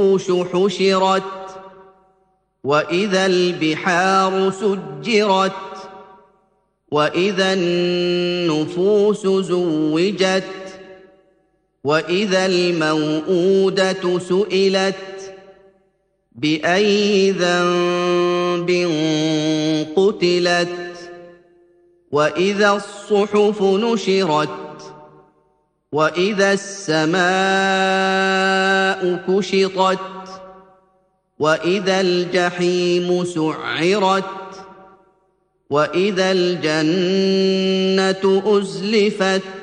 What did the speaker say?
حشرت وإذا البحار سجرت وإذا النفوس زوجت وإذا الموءودة سئلت بأي ذنب قتلت وإذا الصحف نشرت وإذا السماء كشطت وإذا الجحيم سعرت وإذا الجنة أزلفت